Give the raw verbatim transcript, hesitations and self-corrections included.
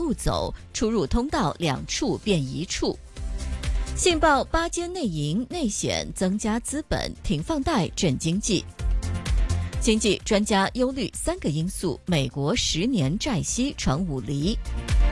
路走，出入通道两处变一处。信报八间内银内险增加资本，停放贷振经济。经济专家忧虑三个因素，美国十年债息传五厘。